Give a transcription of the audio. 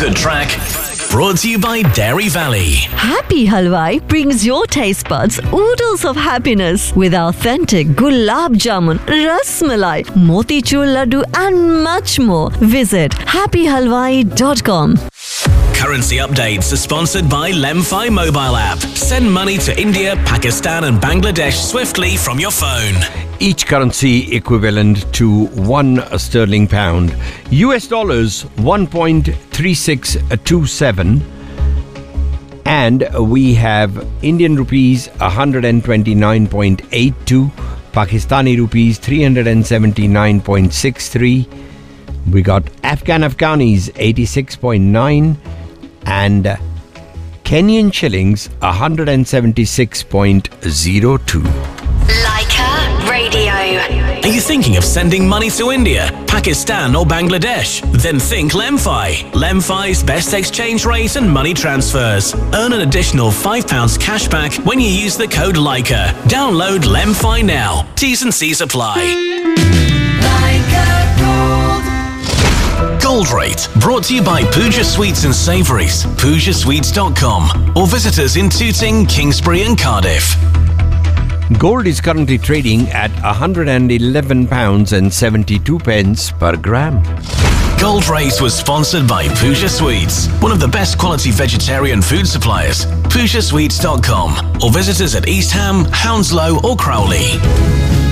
good track. Brought to you by Dairy Valley. Happy Halwai brings your taste buds oodles of happiness with authentic gulab jamun, ras malai, motichur laddu and much more. Visit happyhalwai.com. Currency updates are sponsored by Lemfi mobile app. Send money to India, Pakistan and Bangladesh swiftly from your phone. Each currency equivalent to £1 sterling pound. US dollars 1.3627. And we have Indian rupees 129.82. Pakistani rupees 379.63. We got Afghanis 86.9 and Kenyan shillings 176.02. Leica Radio. Are you thinking of sending money to India, Pakistan or Bangladesh? Then think Lemfi. Lemfi's best exchange rate and money transfers. Earn an additional £5 cash back when you use the code Leica. Download Lemfi now. T's and C's apply. Gold Rate, brought to you by Pooja Sweets and Savouries, PoojaSweets.com, or visit us in Tooting, Kingsbury and Cardiff. Gold is currently trading at £111.72 per gram. Gold Rate was sponsored by Pooja Sweets, one of the best quality vegetarian food suppliers. PoojaSweets.com, or visit us at East Ham, Hounslow or Crowley.